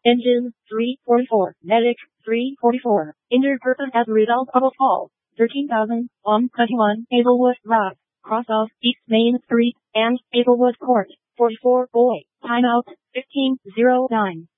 Engine 344. Medic 344. Injured person as a result of a fall. 13,121 Hazelwood Road. Cross of East Main Street and Hazelwood Court. 44 boy. Timeout 15:09.